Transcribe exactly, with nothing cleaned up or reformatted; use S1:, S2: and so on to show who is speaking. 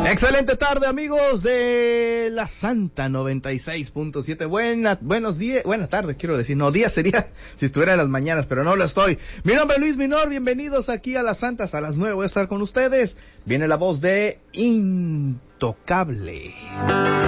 S1: Excelente tarde, amigos de la Santa noventa y seis punto siete. Buenas, buenos días, buenas tardes, quiero decir. No, días sería si estuviera en las mañanas, pero no lo estoy. Mi nombre es Luis Minor, bienvenidos aquí a la Santa. Hasta las nueve voy a estar con ustedes. Viene la voz de Intocable.